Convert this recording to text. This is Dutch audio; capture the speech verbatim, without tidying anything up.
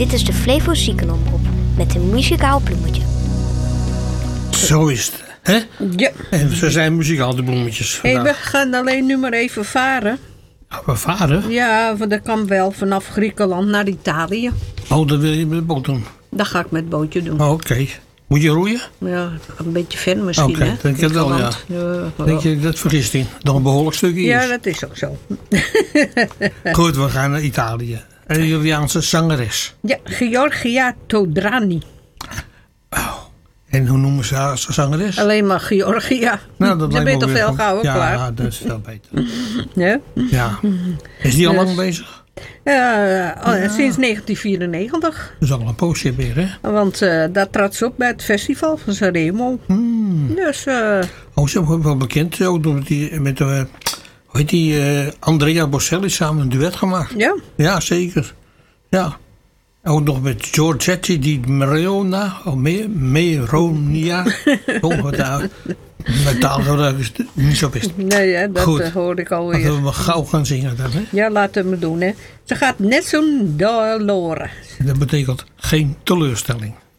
Dit is de Flevo Ziekenomroep met een muzikaal bloemetje. Zo is het, hè? Ja. En ze zijn muzikaal, de bloemetjes. Hey, we gaan alleen nu maar even varen. Ja, we varen? Ja, want dat kan wel vanaf Griekenland naar Italië. Oh, dat wil je met de boot doen? Dat ga ik met het bootje doen. Oh, oké. Okay. Moet je roeien? Ja, een beetje ver misschien, Oké, hè? denk ik wel, ja. ja. Denk je, dat vergist in. Nog een behoorlijk stukje is. Ja, dat is ook zo. Goed, we gaan naar Italië. Een Italiaanse zangeres. Ja, Giorgia Todrani. Oh. En hoe noemen ze haar als zangeres? Alleen maar Giorgia. Nou, dat Dan ben je toch veel van... gauw ja, klaar. Ja, dat is veel beter. Ja? Ja. Is die al Dus, lang bezig? Uh, oh, ja. Sinds negentien vierennegentig. Dat is al een poosje weer, hè? Want uh, daar trad ze op bij het festival van Sanremo. Hmm. Dus... Uh, oh, ze is wel bekend ook door die, met uh, hoe heet die, uh, Andrea Bocelli samen een duet gemaakt. Ja? Ja, zeker. Ja. Ook nog met Giorgetti di Merona, of Me, Meronia. Oh, wat daar. Met taalgebruik is het niet zo best. Nee, hè, dat Goed. uh, hoor ik alweer. Laten we maar gauw gaan zingen dan, hè? Ja, laten we het doen, hè. Ze gaat net zo'n dolore. Dat betekent geen teleurstelling.